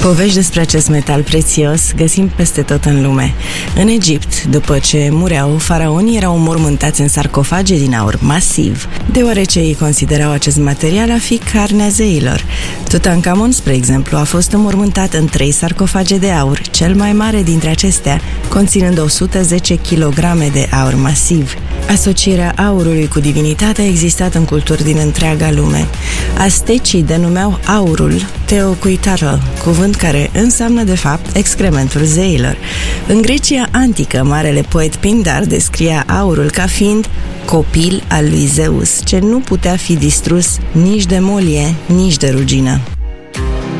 Povești despre acest metal prețios găsim peste tot în lume. În Egipt, după ce mureau, faraonii erau mormântați în sarcofage din aur masiv, deoarece ei considerau acest material a fi carnea zeilor. Tutankhamon, spre exemplu, a fost înmormântat în 3 sarcofage de aur, cel mai mare dintre acestea conținând 110 kg de aur masiv. Asocierea aurului cu divinitatea a existat în culturi din întreaga lume. Aztecii denumeau aurul Teocuitatl, cuvânt care înseamnă de fapt excrementul zeilor. În Grecia antică, marele poet Pindar descria aurul ca fiind copil al lui Zeus, ce nu putea fi distrus nici de molie, nici de rugină.